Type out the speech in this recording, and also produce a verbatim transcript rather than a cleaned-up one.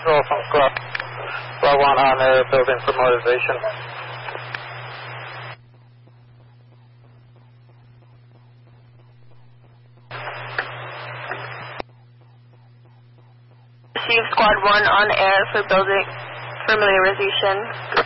Control from Squad, Squad one on air building for motivation. Receive Squad one on air for building familiarization.